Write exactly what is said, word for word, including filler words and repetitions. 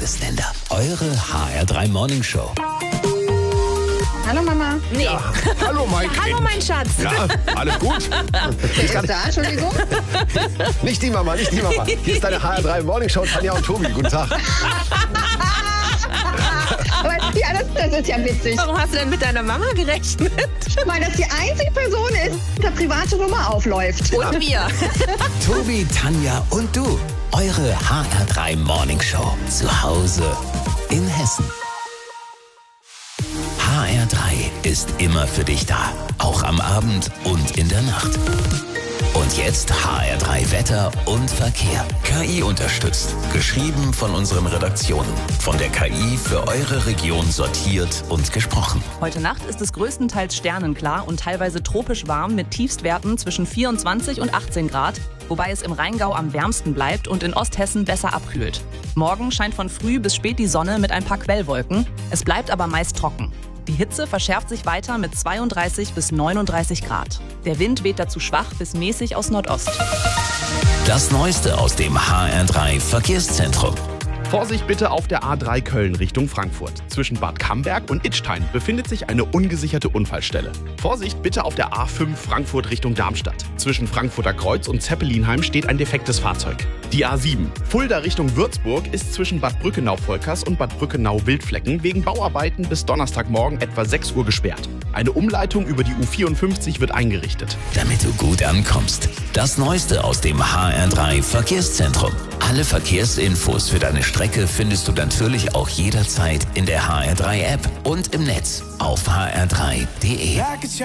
Bundesländer. Eure H R drei Morning Show. Hallo Mama. Nee. Ja, hallo mein Kind. Hallo mein Schatz. Ja, alles gut? Wer ist da? Entschuldigung. Nicht die Mama, nicht die Mama. Hier ist deine H R drei Morning Show, Tanja und Tobi. Guten Tag. Aber ja, das, das ist ja witzig, Warum hast du denn mit deiner Mama gerechnet? weil das die einzige Person ist, die eine private Nummer aufläuft. Und wir. Tobi, Tanja und du. Eure H R drei Morning Show. Zu Hause in Hessen. H R drei ist immer für dich da. Auch am Abend und in der Nacht. Und jetzt H R drei Wetter und Verkehr. K I unterstützt. Geschrieben von unseren Redaktionen. Von der K I für eure Region sortiert und gesprochen. Heute Nacht ist es größtenteils sternenklar und teilweise tropisch warm mit Tiefstwerten zwischen vierundzwanzig und achtzehn Grad, wobei es im Rheingau am wärmsten bleibt und in Osthessen besser abkühlt. Morgen scheint von früh bis spät die Sonne mit ein paar Quellwolken. Es bleibt aber meist trocken. Die Hitze verschärft sich weiter mit zweiunddreißig bis neununddreißig Grad. Der Wind weht dazu schwach bis mäßig aus Nordost. Das Neueste aus dem H R drei Verkehrszentrum. Vorsicht bitte auf der A drei Köln Richtung Frankfurt. Zwischen Bad Camberg und Idstein befindet sich eine ungesicherte Unfallstelle. Vorsicht bitte auf der A fünf Frankfurt Richtung Darmstadt. Zwischen Frankfurter Kreuz und Zeppelinheim steht ein defektes Fahrzeug. Die A sieben Fulda Richtung Würzburg ist zwischen Bad Brückenau-Volkers und Bad Brückenau-Wildflecken wegen Bauarbeiten bis Donnerstagmorgen etwa sechs Uhr gesperrt. Eine Umleitung über die U vierundfünfzig wird eingerichtet. Damit du gut ankommst. Das Neueste aus dem H R drei Verkehrszentrum. Alle Verkehrsinfos für deine Strecke findest du natürlich auch jederzeit in der H R drei App und im Netz auf h r drei punkt de.